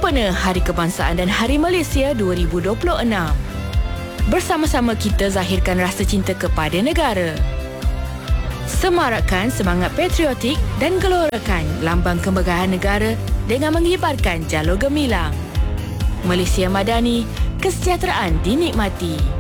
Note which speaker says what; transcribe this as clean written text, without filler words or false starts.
Speaker 1: sempena Hari Kebangsaan dan Hari Malaysia 2026. Bersama-sama kita zahirkan rasa cinta kepada negara. Semarakkan semangat patriotik dan gelorakan lambang kemegahan negara dengan mengibarkan jalur gemilang. Malaysia Madani, kesejahteraan dinikmati.